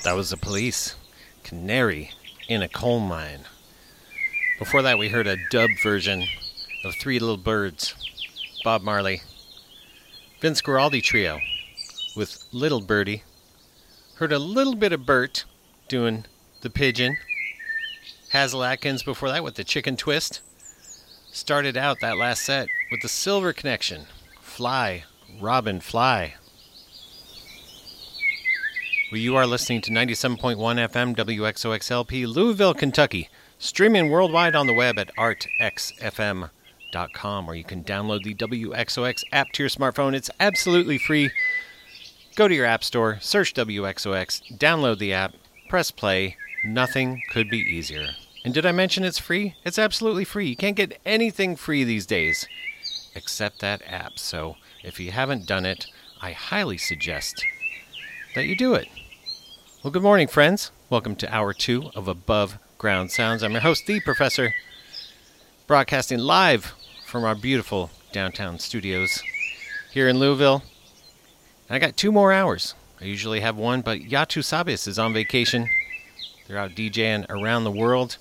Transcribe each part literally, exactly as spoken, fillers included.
That was the Police. Canary in a Coal Mine. Before that, we heard a dub version of Three Little Birds. Bob Marley. Vince Guaraldi Trio with Little Birdie. Heard a little bit of Bert doing the pigeon. Hazel Atkins before that with the Chicken Twist. Started out that last set with the Silver Connection. Fly, Robin, Fly. Well, you are listening to ninety-seven point one F M W X O X L P, Louisville, Kentucky. Streaming worldwide on the web at art x f m dot com, or you can download the W X O X app to your smartphone. It's absolutely free. Go to your app store, search W X O X, download the app, press play. Nothing could be easier. And did I mention it's free? It's absolutely free. You can't get anything free these days except that app. So if you haven't done it, I highly suggest that you do it. Well, good morning, friends. Welcome to Hour two of Above Ground Sounds. I'm your host, The Professor, broadcasting live from our beautiful downtown studios here in Louisville. And I got two more hours. I usually have one, but Yatu Sabis is on vacation. They're out DJing around the world.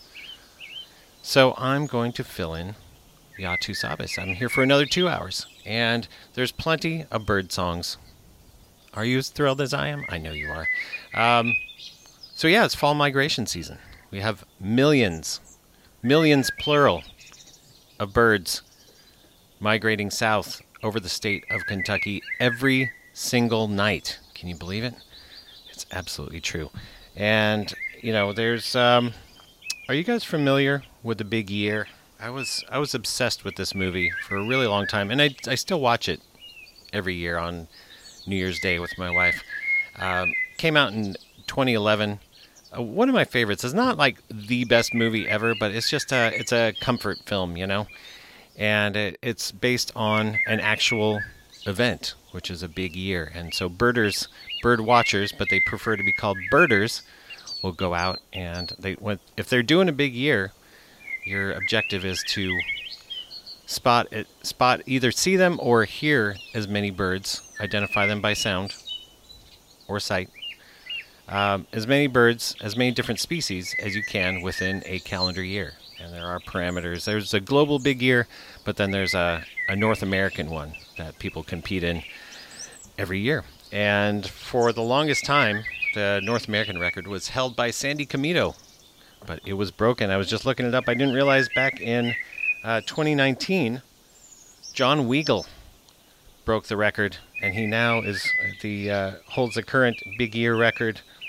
So I'm going to fill in Yatu Sabis. I'm here for another two hours. And there's plenty of bird songs. Are you as thrilled as I am? I know you are. Um, so yeah, it's fall migration season. We have millions, millions plural, of birds migrating south over the state of Kentucky every single night. Can you believe it? It's absolutely true. And, you know, there's, um, are you guys familiar with The Big Year? I was, I was obsessed with this movie for a really long time, and I, I still watch it every year on New Year's Day with my wife. Um, came out in twenty eleven. Uh, one of my favorites. It's not like the best movie ever, but it's just a it's a comfort film, you know. And it, it's based on an actual event, which is a big year. And so birders, bird watchers, but they prefer to be called birders, will go out and they when, if they're doing a big year, your objective is to spot it, spot either see them or hear as many birds. Identify them by sound or sight. Um, as many birds, as many different species as you can within a calendar year. And there are parameters. There's a global big year, but then there's a, a North American one that people compete in every year. And for the longest time, the North American record was held by Sandy Camito, but it was broken. I was just looking it up. I didn't realize back in uh, twenty nineteen, John Weigel broke the record, and he now is the uh, holds the current big year record